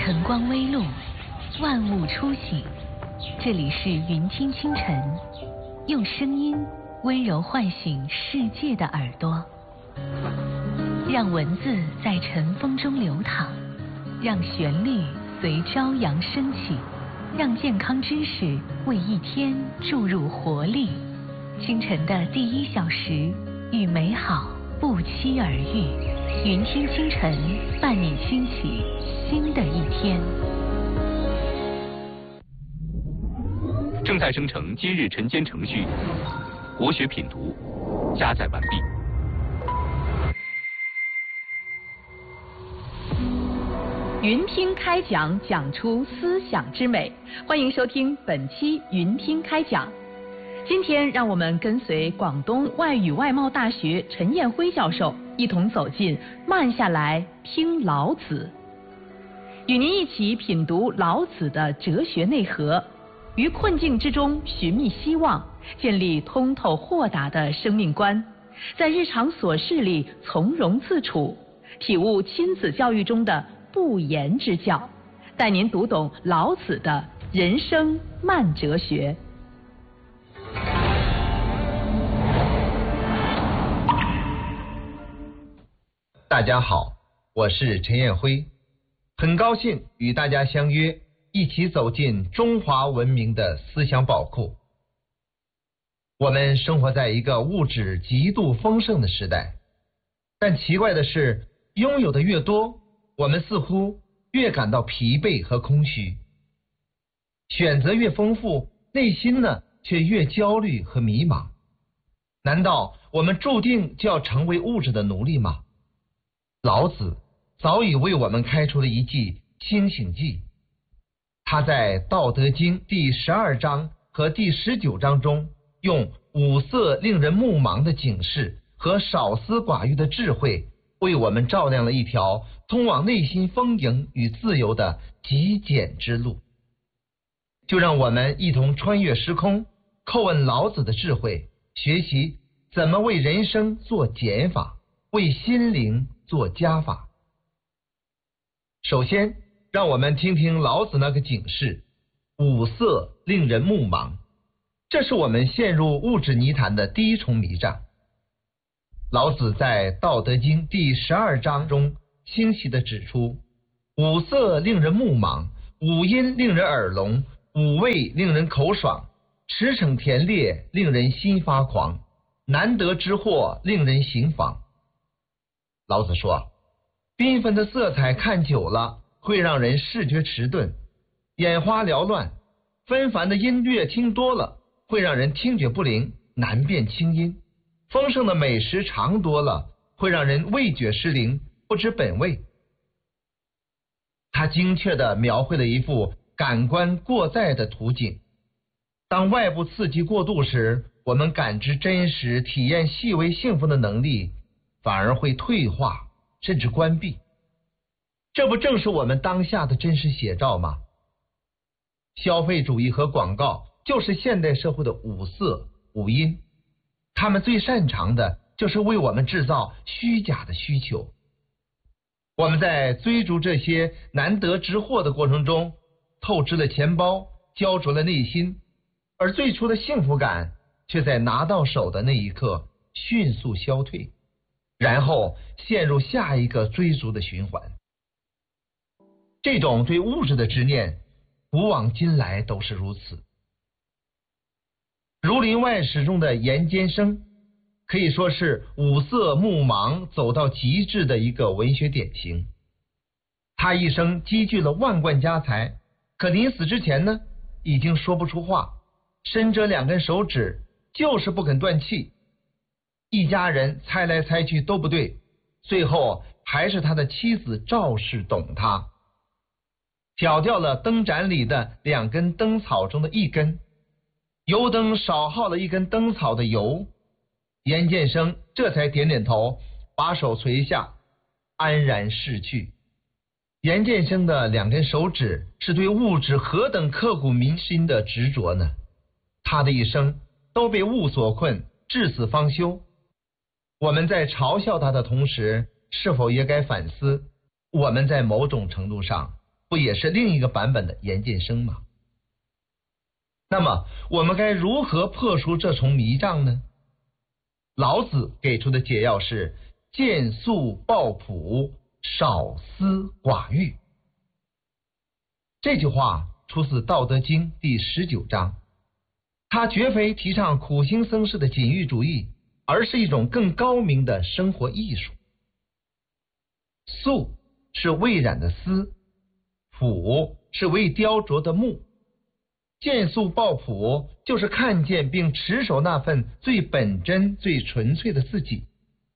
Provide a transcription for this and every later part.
晨光微露，万物初醒。这里是云听清晨，用声音温柔唤醒世界的耳朵，让文字在晨风中流淌，让旋律随朝阳升起，让健康知识为一天注入活力。清晨的第1小时，与美好不期而遇。云听清晨，伴你兴起新的一天。 正在生成今日晨间程序，国学品读，加载完毕。 云听开讲，讲出思想之美。欢迎收听本期云听开讲。今天让我们跟随广东外语外贸大学陈彦辉教授一同走进慢下来听老子，与您一起品读老子的哲学内核，于困境之中寻觅希望，建立通透豁达的生命观，在日常琐事里从容自处，体悟亲子教育中的不言之教，带您读懂老子的人生慢哲学。 大家好，我是陈彦辉，很高兴与大家相约，一起走进中华文明的思想宝库。我们生活在一个物质极度丰盛的时代，但奇怪的是，拥有的越多，我们似乎越感到疲惫和空虚；选择越丰富，内心呢却越焦虑和迷茫。难道我们注定就要成为物质的奴隶吗？老子早已为我们开出了一剂清醒剂。他在《道德经》第12章和第19章中，用五色令人目盲的警示和少思寡欲的智慧，为我们照亮了一条通往内心丰盈与自由的极简之路。就让我们一同穿越时空，叩问老子的智慧，学习怎么为人生做减法，为心灵做加法。首先，让我们听听老子那个警示：五色令人目盲。这是我们陷入物质泥潭的第一重迷障。老子在《道德经》第12章中清晰地指出，五色令人目盲，五音令人耳聋，五味令人口爽，驰骋田猎令人心发狂，难得之货令人行妨。老子说，缤纷的色彩看久了会让人视觉迟钝，眼花缭乱；纷繁的音乐听多了会让人听觉不灵，难辨清音；丰盛的美食尝多了会让人味觉失灵，不知本味。他精确地描绘了一幅感官过载的图景。当外部刺激过度时，我们感知真实、体验细微幸福的能力反而会退化，甚至关闭。这不正是我们当下的真实写照吗？消费主义和广告就是现代社会的五色五音，他们最擅长的就是为我们制造虚假的需求。我们在追逐这些难得之货的过程中，透支了钱包，焦灼了内心，而最初的幸福感却在拿到手的那一刻迅速消退，然后陷入下一个追逐的循环。这种对物质的执念，古往今来都是如此。《儒林外史》中的颜监生可以说是五色目盲走到极致的一个文学典型。他一生积聚了万贯家财，可临死之前呢，已经说不出话，伸着2根手指，就是不肯断气。一家人猜来猜去都不对，最后还是他的妻子赵氏懂他，挑掉了灯盏里的2根灯草中的1根，油灯少耗了1根灯草的油。颜监生这才点点头，把手垂下，安然逝去。颜监生的2根手指是对物质何等刻骨铭心的执着呢？他的一生都被物所困，至死方休。我们在嘲笑他的同时，是否也该反思，我们在某种程度上不也是另一个版本的严剑生吗？那么我们该如何破除这重迷障呢？老子给出的解药是见素抱朴，少思寡欲。这句话出自《道德经》第19章，它绝非提倡苦行僧式的禁欲主义，而是一种更高明的生活艺术。素是未染的丝，朴是未雕琢的木。见素抱朴就是看见并持守那份最本真最纯粹的自己。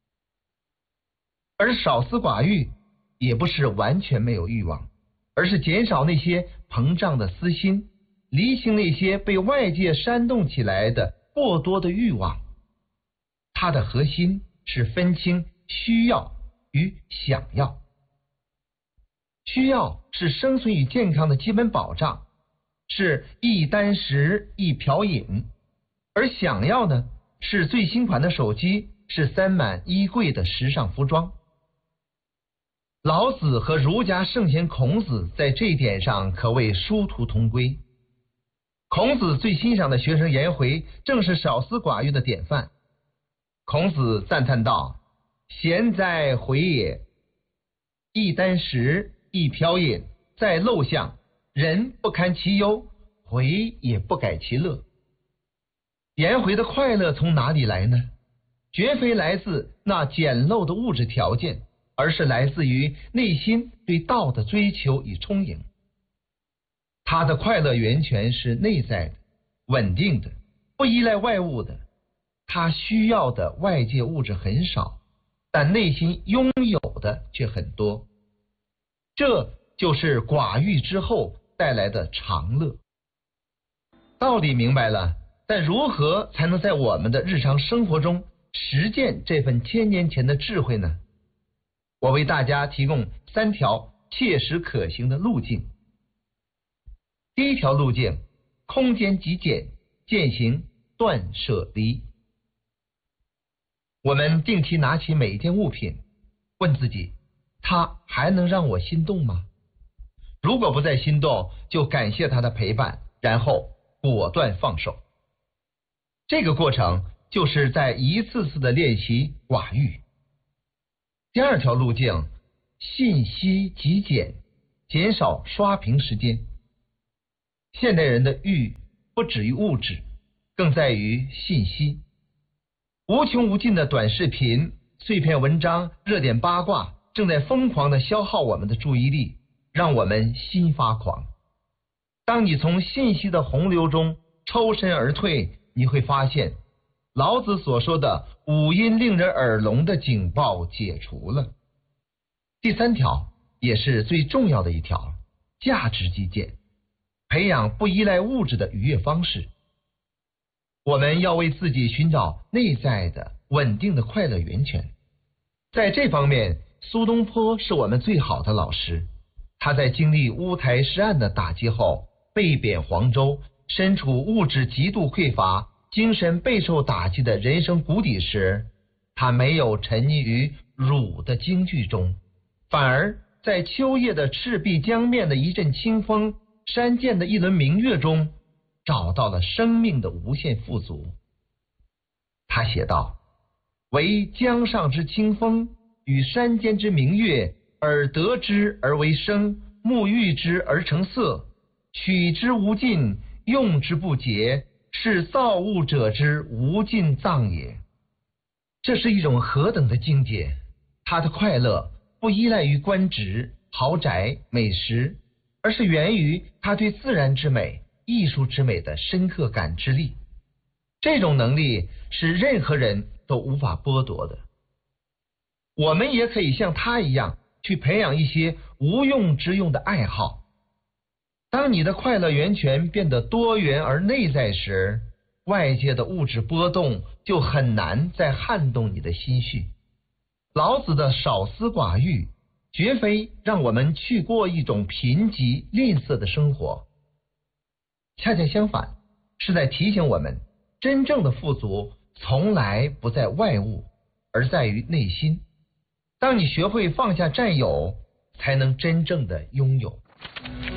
而少思寡欲也不是完全没有欲望，而是减少那些膨胀的私心，离清那些被外界煽动起来的过多的欲望。它的核心是分清需要与想要。需要是生存与健康的基本保障，是一箪食一瓢饮，而想要呢，是最新款的手机，是塞满衣柜的时尚服装。老子和儒家圣贤孔子在这一点上可谓殊途同归。孔子最欣赏的学生颜回正是少思寡欲的典范。孔子赞叹道：贤哉回也！一箪食一瓢饮，在陋巷，人不堪其忧，回也不改其乐。颜回的快乐从哪里来呢？绝非来自那简陋的物质条件，而是来自于内心对道的追求与充盈。他的快乐源泉是内在的、稳定的，不依赖外物的。他需要的外界物质很少，但内心拥有的却很多。这就是寡欲之后带来的长乐。道理明白了，但如何才能在我们的日常生活中实践这份千年前的智慧呢？我为大家提供3条切实可行的路径。第一条路径，空间极简，践行断舍离。我们定期拿起每一件物品，问自己，它还能让我心动吗？如果不再心动，就感谢它的陪伴，然后果断放手。这个过程就是在一次次的练习寡欲。第二条路径，信息极简，减少刷屏时间。现代人的欲不止于物质，更在于信息。无穷无尽的短视频、碎片文章、热点八卦正在疯狂地消耗我们的注意力，让我们心发狂。当你从信息的洪流中抽身而退，你会发现老子所说的五音令人耳聋的警报解除了。第3条也是最重要的一条，价值极简，培养不依赖物质的愉悦方式。我们要为自己寻找内在的稳定的快乐源泉。在这方面，苏东坡是我们最好的老师。他在经历乌台诗案的打击后，被贬黄州，身处物质极度匮乏、精神备受打击的人生谷底时，他没有沉溺于儒的京剧中，反而在秋夜的赤壁江面的一阵清风、山涧的一轮明月中，找到了生命的无限富足。他写道：惟江上之清风，与山间之明月，耳得之而为声，目遇之而成色，取之无尽，用之不竭，是造物者之无尽藏也。这是一种何等的境界！他的快乐不依赖于官职、豪宅、美食，而是源于他对自然之美、艺术之美的深刻感知力。这种能力是任何人都无法剥夺的。我们也可以像他一样，去培养一些无用之用的爱好。当你的快乐源泉变得多元而内在时，外界的物质波动就很难再撼动你的心绪。老子的少思寡欲，绝非让我们去过一种贫瘠吝啬的生活，恰恰相反，是在提醒我们，真正的富足从来不在外物，而在于内心。当你学会放下占有，才能真正的拥有。